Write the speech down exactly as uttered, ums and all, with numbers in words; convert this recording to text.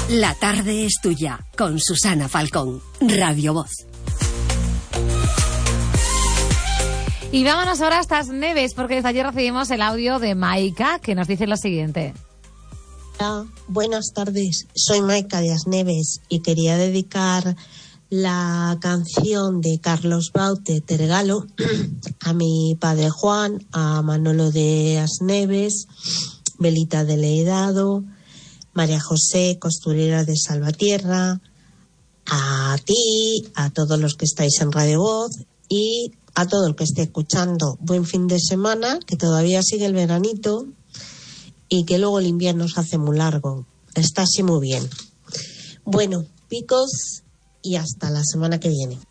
La tarde es tuya, con Susana Falcón, Radio Voz. Y vámonos ahora a estas Neves, porque desde ayer recibimos el audio de Maika, que nos dice lo siguiente. Hola, buenas tardes. Soy Maika de Asneves y quería dedicar la canción de Carlos Baute, Te regalo, a mi padre Juan, a Manolo de Asneves, Belita de Leidado, María José, costurera de Salvatierra, a ti, a todos los que estáis en Radio Voz y a todo el que esté escuchando. Buen fin de semana, que todavía sigue el veranito y que luego el invierno se hace muy largo. Está así muy bien. Bueno, picos y hasta la semana que viene.